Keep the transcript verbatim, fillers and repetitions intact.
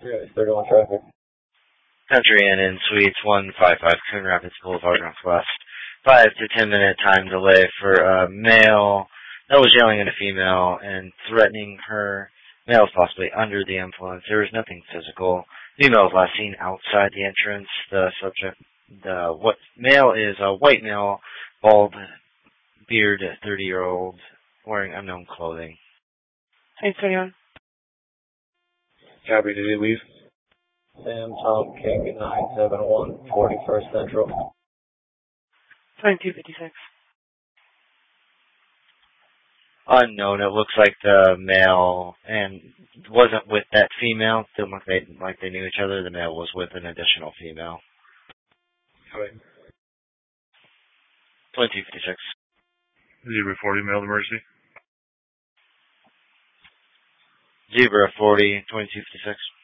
Yeah, thirty-one traffic. Country Inn in Suites one fifty-five, Coon Rapids Boulevard, Northwest. Five to ten minute time delay for a male that was yelling at a female and threatening her. Male was possibly under the influence. There was nothing physical. Female was last seen outside the entrance. The subject, the what male is a white male, bald, beard, thirty-year-old, wearing unknown clothing. Hey, twenty-one. Copy, did he leave? Sam Tom King, nine seven one, forty-first Central. twenty-two fifty-six. Unknown. It looks like the male and wasn't with that female. Didn't look they, like they knew each other. The male was with an additional female. Right. twenty-two fifty-six. Zebra forty, mail to Mercy. Zebra forty, twenty-two fifty-six.